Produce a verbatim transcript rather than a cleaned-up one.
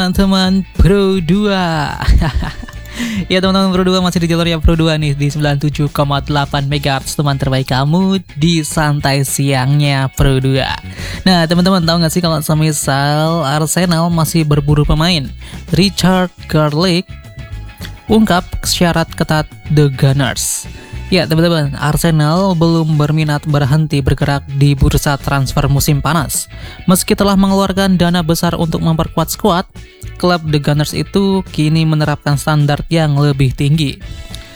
Teman-teman Pro dua. Ya teman-teman Pro dua masih di jalurnya Pro dua nih di sembilan puluh tujuh koma delapan megahertz, teman terbaik kamu di santai siangnya Pro dua. Nah teman-teman tahu gak sih kalau semisal Arsenal masih berburu pemain? Richard Garlick ungkap syarat ketat The Gunners. Ya teman-teman, Arsenal belum berminat berhenti bergerak di bursa transfer musim panas. Meski telah mengeluarkan dana besar untuk memperkuat skuad, klub The Gunners itu kini menerapkan standar yang lebih tinggi.